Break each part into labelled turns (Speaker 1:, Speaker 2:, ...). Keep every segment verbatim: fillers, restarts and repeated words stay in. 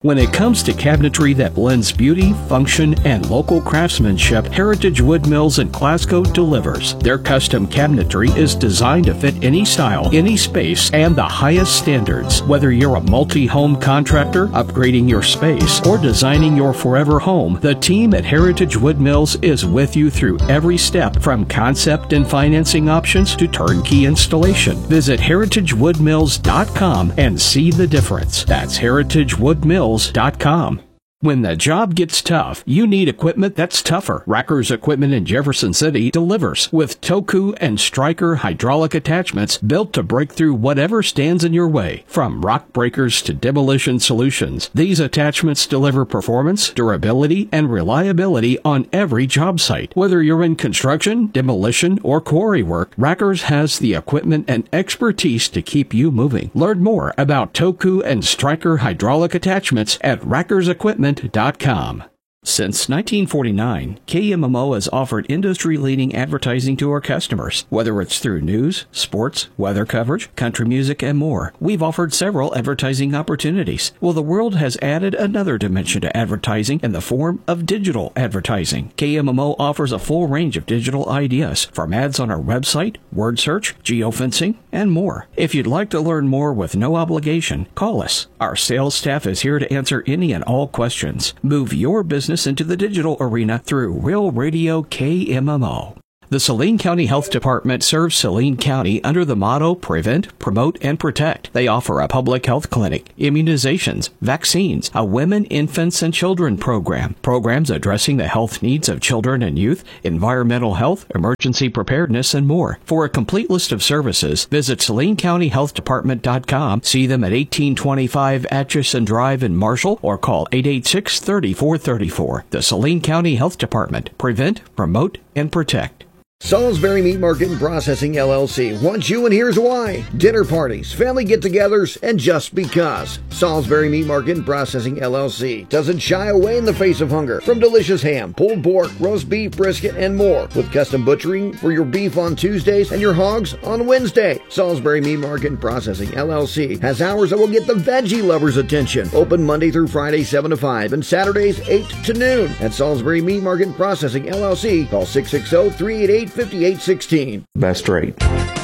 Speaker 1: When it comes to cabinetry that blends beauty, function, and local craftsmanship, Heritage Wood Mills in Glasgow delivers. Their custom cabinetry is designed to fit any style, any space, and the highest standards. Whether you're a multi-home contractor, upgrading your space, or designing your forever home, the team at Heritage Wood Mills is with you through every step, from concept and financing options to turnkey installation. Visit heritage wood mills dot com and see the difference. That's heritage wood mills dot com. When the job gets tough, you need equipment that's tougher. Racker's Equipment in Jefferson City delivers with Toku and Stryker hydraulic attachments built to break through whatever stands in your way. From rock breakers to demolition solutions, these attachments deliver performance, durability, and reliability on every job site. Whether you're in construction, demolition, or quarry work, Racker's has the equipment and expertise to keep you moving. Learn more about Toku and Stryker hydraulic attachments at rackers equipment dot com. Since nineteen forty-nine, K M M O has offered industry-leading advertising to our customers. Whether it's through news, sports, weather coverage, country music, and more, we've offered several advertising opportunities. Well, the world has added another dimension to advertising in the form of digital advertising. K M M O offers a full range of digital ideas, from ads on our website, word search, geofencing, and more. If you'd like to learn more with no obligation, call us. Our sales staff is here to answer any and all questions. Move your business into the digital arena through Real Radio K M M O. The Saline County Health Department serves Saline County under the motto Prevent, Promote, and Protect. They offer a public health clinic, immunizations, vaccines, a women, infants, and children program, programs addressing the health needs of children and youth, environmental health, emergency preparedness, and more. For a complete list of services, visit saline county health department dot com, see them at eighteen twenty-five Atchison Drive in Marshall, or call eight eight six, three four three four. The Saline County Health Department. Prevent, Promote, and Protect.
Speaker 2: Salisbury Meat Market and Processing, L L C wants you, and here's why. Dinner parties, family get-togethers, and just because. Salisbury Meat Market and Processing, L L C doesn't shy away in the face of hunger. From delicious ham, pulled pork, roast beef, brisket, and more. With custom butchering for your beef on Tuesdays and your hogs on Wednesday. Salisbury Meat Market and Processing, L L C has hours that will get the veggie lovers' attention. Open Monday through Friday, seven to five, and Saturdays, eight to noon. At Salisbury Meat Market and Processing, L L C, call six six zero, three eight eight, five eight one six.
Speaker 3: Best rate.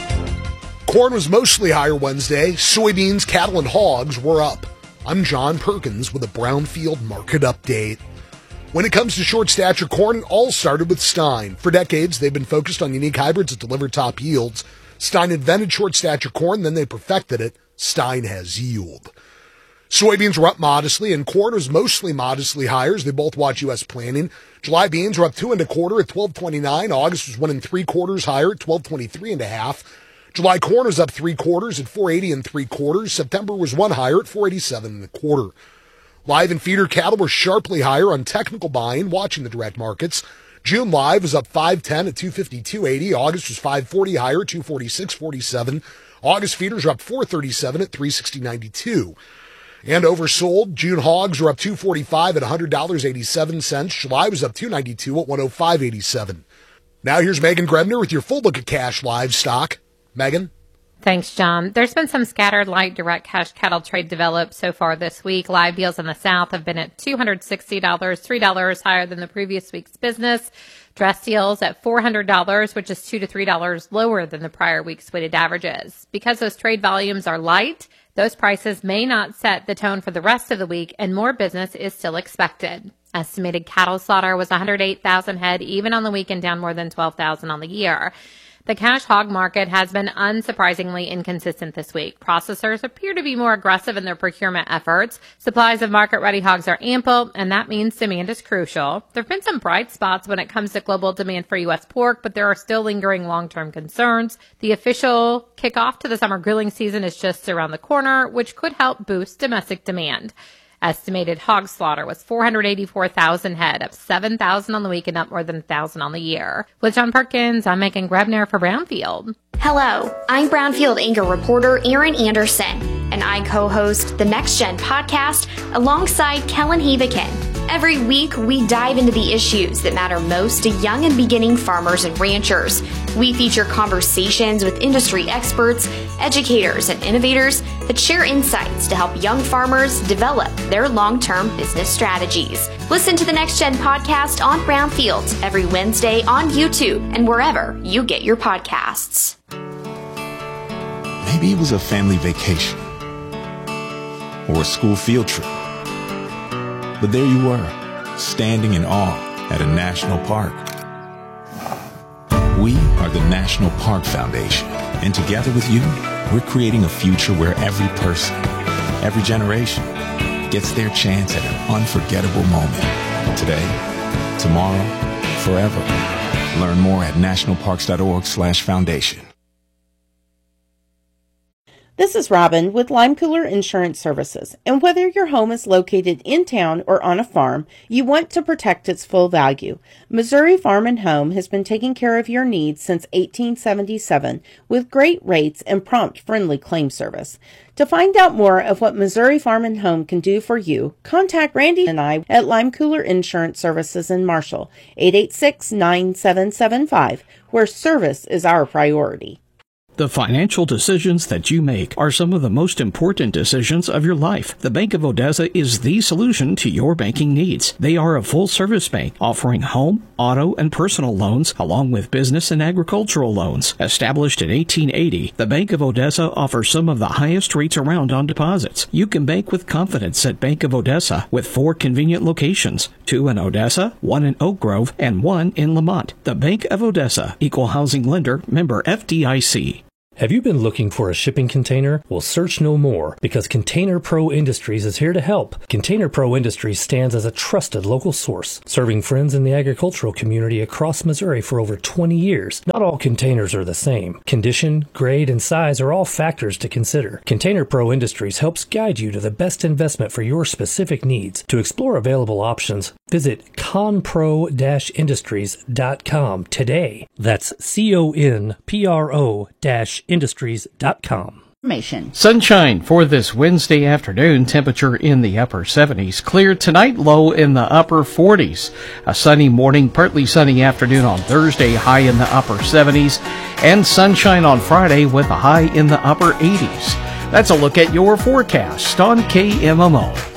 Speaker 4: Corn was mostly higher Wednesday. Soybeans, cattle, and hogs were up. I'm John Perkins with a Brownfield market update. When it comes to short stature corn, it all started with Stein. For decades, they've been focused on unique hybrids that deliver top yields. Stein invented short stature corn, then they perfected it. Stein has yield. Soybeans were up modestly, and corn was mostly modestly higher as they both watch U S planning. July beans were up two and a quarter at twelve twenty-nine. August was one and three quarters higher at twelve twenty-three and a half. July corn was up three quarters at four eighty and three quarters. September was one higher at four eighty-seven and a quarter. Live and feeder cattle were sharply higher on technical buying, watching the direct markets. June live was up five ten at two fifty-two eighty. August was five forty higher at two forty-six forty-seven. August feeders are up four thirty-seven at three sixty ninety-two. And oversold, June hogs were up two forty-five at one hundred dollars and eighty-seven cents. July was up two ninety-two at one oh five eighty-seven. Now here's Megan Grebner with your full look at cash livestock. Megan?
Speaker 5: Thanks, John. There's been some scattered light direct cash cattle trade developed so far this week. Live deals in the South have been at two hundred sixty dollars, three dollars higher than the previous week's business. Dress deals at four hundred dollars, which is two to three dollars lower than the prior week's weighted averages. Because those trade volumes are light, those prices may not set the tone for the rest of the week, and more business is still expected. Estimated cattle slaughter was one hundred eight thousand head, even on the weekend, down more than twelve thousand on the year. The cash hog market has been unsurprisingly inconsistent this week. Processors appear to be more aggressive in their procurement efforts. Supplies of market-ready hogs are ample, and that means demand is crucial. There have been some bright spots when it comes to global demand for U S pork, but there are still lingering long-term concerns. The official kickoff to the summer grilling season is just around the corner, which could help boost domestic demand. Estimated hog slaughter was four hundred eighty-four thousand head, up seven thousand on the week and up more than one thousand on the year. With John Perkins, I'm Megan Grebner for Brownfield.
Speaker 6: Hello, I'm Brownfield anchor reporter Erin Anderson, and I co-host the Next Gen podcast alongside Kellen Heavican. Every week, we dive into the issues that matter most to young and beginning farmers and ranchers. We feature conversations with industry experts educators, and innovators that share insights to help young farmers develop their long-term business strategies. Listen to the Next Gen podcast on Brownfield every Wednesday on YouTube and wherever you get your podcasts.
Speaker 3: Maybe it was a family vacation or a school field trip. But there you were, standing in awe at a national park. We are the National Park Foundation, and together with you, we're creating a future where every person, every generation, gets their chance at an unforgettable moment. Today, tomorrow, forever. Learn more at nationalparks.org slash foundation.
Speaker 7: This is Robin with Lime Cooler Insurance Services, and whether your home is located in town or on a farm, you want to protect its full value. Missouri Farm and Home has been taking care of your needs since eighteen seventy-seven with great rates and prompt, friendly claim service. To find out more of what Missouri Farm and Home can do for you, contact Randy and I at Lime Cooler Insurance Services in Marshall, eight eight six, nine seven seven five, where service is our priority.
Speaker 1: The financial decisions that you make are some of the most important decisions of your life. The Bank of Odessa is the solution to your banking needs. They are a full-service bank offering home, auto, and personal loans, along with business and agricultural loans. Established in eighteen eighty, the Bank of Odessa offers some of the highest rates around on deposits. You can bank with confidence at Bank of Odessa with four convenient locations, two in Odessa, one in Oak Grove, and one in Lamont. The Bank of Odessa, Equal Housing Lender, member F D I C.
Speaker 8: Have you been looking for a shipping container? Well, search no more, because Container Pro Industries is here to help. Container Pro Industries stands as a trusted local source, serving friends in the agricultural community across Missouri for over twenty years. Not all containers are the same. Condition, grade, and size are all factors to consider. Container Pro Industries helps guide you to the best investment for your specific needs. To explore available options, visit conpro industries dot com today. That's C O N P R O industries dot com.
Speaker 1: Sunshine for this Wednesday afternoon, temperature in the upper seventies. Clear tonight, low in the upper forties. A sunny morning, partly sunny afternoon on Thursday, high in the upper seventies. And sunshine on Friday with a high in the upper eighties. That's a look at your forecast on K M M O.